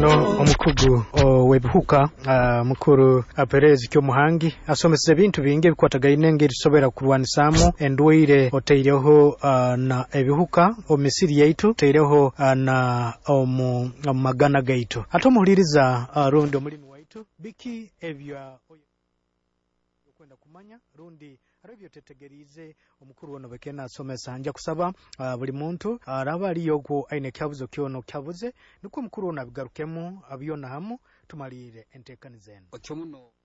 ono omukugu webihuka mukuru Perez Kyomuhangi asomeseze bintu binge bikwatagaine ngeri sobera kurwanisamo endwire oteireho na ebihuka omisiri yaitu teireho na magana gaitu atomuliriza rundi omulimi waitu biki ebya kwenda kumanya rundi arabyo tetegerize omukuru ono bekena asomesa nja kusaba buli muntu araba aliyo ko aine kyabuzo kyono kyabuze niko omukuru ono abigarukemu abyona hamu tumalire entekanize okyomuno